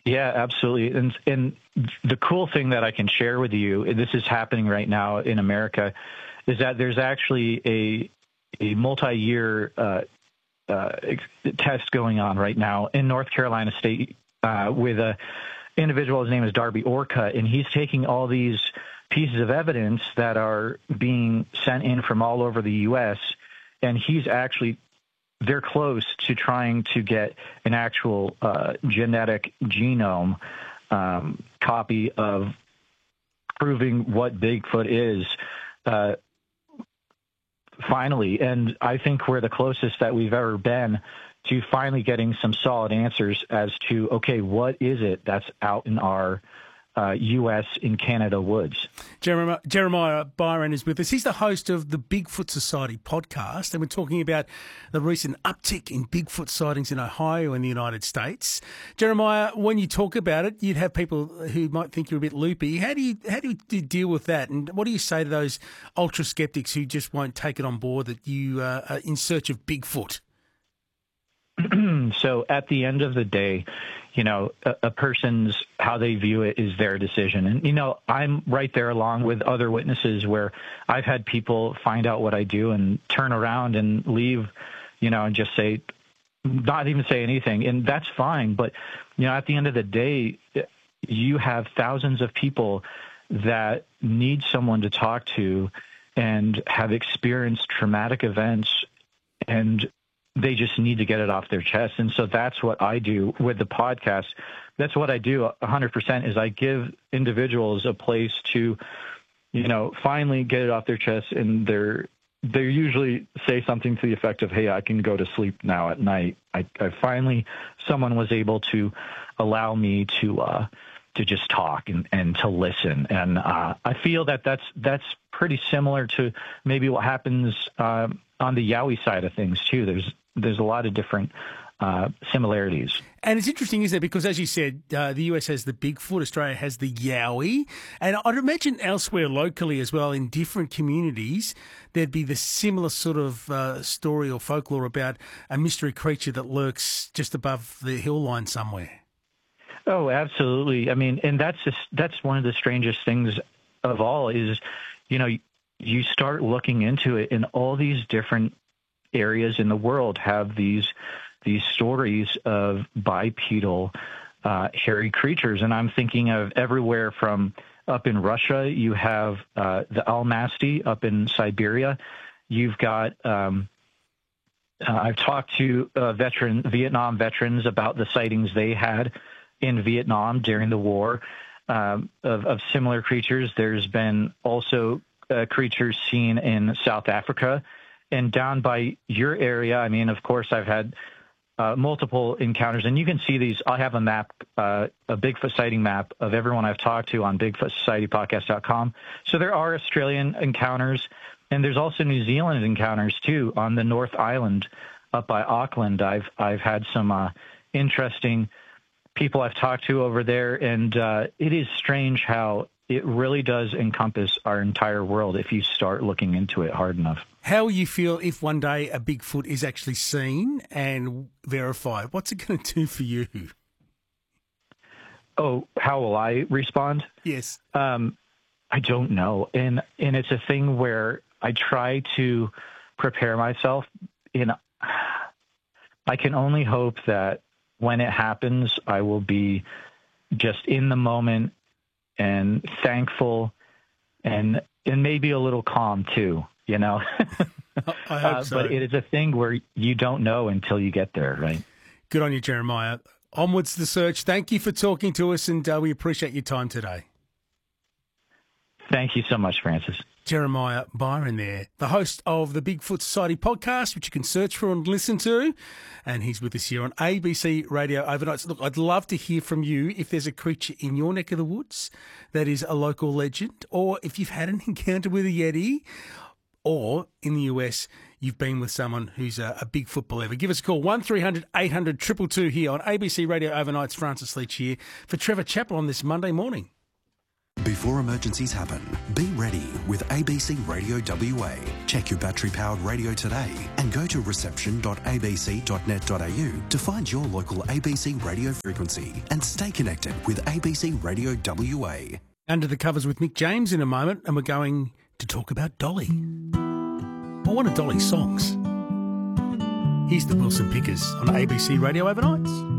Yeah, absolutely. And the cool thing that I can share with you, this is happening right now in America, is that there's actually a multi-year test going on right now in North Carolina State with a individual. His name is Darby Orcutt, and he's taking all these pieces of evidence that are being sent in from all over the U.S., and they're close to trying to get an actual genetic genome copy of proving what Bigfoot is finally. And I think we're the closest that we've ever been to finally getting some solid answers as to, okay, what is it that's out in our U.S. and Canada woods. Jeremiah Byron is with us. He's the host of the Bigfoot Society podcast, and we're talking about the recent uptick in Bigfoot sightings in Ohio and the United States. Jeremiah, when you talk about it, you'd have people who might think you're a bit loopy. How do you deal with that, and what do you say to those ultra skeptics who just won't take it on board that you are in search of Bigfoot? So at the end of the day, a person's, how they view it is their decision. And, I'm right there along with other witnesses where I've had people find out what I do and turn around and leave, and just not even say anything. And that's fine. But, at the end of the day, you have thousands of people that need someone to talk to and have experienced traumatic events, and they just need to get it off their chest. And so that's what I do with the podcast. That's what I do 100% is I give individuals a place to, finally get it off their chest. And they usually say something to the effect of, hey, I can go to sleep now at night. I finally, someone was able to allow me to just talk and to listen. And I feel that that's pretty similar to maybe what happens on the Yowie side of things too. There's a lot of different similarities. And it's interesting, isn't it? Because as you said, the US has the Bigfoot, Australia has the Yowie. And I'd imagine elsewhere locally as well, in different communities, there'd be the similar sort of story or folklore about a mystery creature that lurks just above the hill line somewhere. Oh, absolutely. I mean, and that's one of the strangest things of all is, you start looking into it, and all these different areas in the world have these stories of bipedal hairy creatures. And I'm thinking of everywhere from up in Russia, you have the Almasty up in Siberia. You've got, I've talked to Vietnam veterans about the sightings they had in Vietnam during the war of similar creatures. There's been also creatures seen in South Africa. And down by your area, I mean, of course, I've had multiple encounters, and you can see these. I have a map, a Bigfoot sighting map of everyone I've talked to on BigfootSocietyPodcast.com. So there are Australian encounters, and there's also New Zealand encounters too on the North Island up by Auckland. I've had some interesting people I've talked to over there, and it is strange how it really does encompass our entire world if you start looking into it hard enough. How will you feel if one day a Bigfoot is actually seen and verified? What's it going to do for you? Oh, how will I respond? Yes. I don't know. And it's a thing where I try to prepare myself. I can only hope that when it happens, I will be just in the moment and thankful and maybe a little calm too, I hope so. But it is a thing where you don't know until you get there, right? Good on you, Jeremiah. Onwards the search. Thank you for talking to us, and we appreciate your time today. Thank you so much, Francis. Jeremiah Byron there, the host of the Bigfoot Society podcast, which you can search for and listen to. And he's with us here on ABC Radio Overnights. Look, I'd love to hear from you if there's a creature in your neck of the woods that is a local legend, or if you've had an encounter with a Yeti, or in the US, you've been with someone who's a Bigfoot believer. Give us a call, 1300 800 222 here on ABC Radio Overnights. Francis Leach here for Trevor Chappell on this Monday morning. Before emergencies happen, be ready with ABC Radio WA. Check your battery-powered radio today and go to reception.abc.net.au to find your local ABC radio frequency and stay connected with ABC Radio WA. Under the covers with Mick James in a moment, and we're going to talk about Dolly. Or one of Dolly's songs. Here's the Wilson Pickers on ABC Radio Overnights.